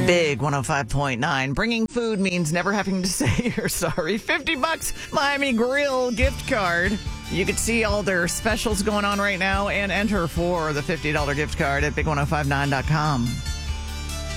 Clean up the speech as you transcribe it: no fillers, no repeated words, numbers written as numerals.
Big 105.9. Bringing food means never having to say you're sorry. $50 Miami Grill gift card. You can see all their specials going on right now and enter for the $50 gift card at big1059.com.